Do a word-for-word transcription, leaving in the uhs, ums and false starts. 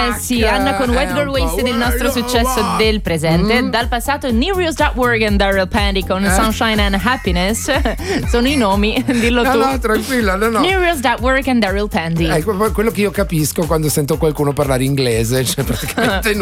Eh sì, Anna con White Girl Wasted, il nostro successo del presente. Mm. Dal passato Nereus.Work e Daryl Pandy con eh. Sunshine and Happiness. Sono i nomi, dillo no, tu. No, no, tranquilla, no, no. Nereus.Work e Daryl Pandy. Eh, quello che io capisco quando sento qualcuno parlare inglese, cioè praticamente